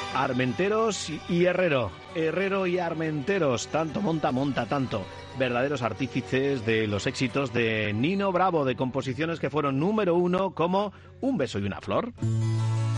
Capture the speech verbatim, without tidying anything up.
Armenteros y Herrero. Herrero y Armenteros. Tanto monta, monta tanto. Verdaderos artífices de los éxitos de Nino Bravo, de composiciones que fueron número uno como Un beso y una flor.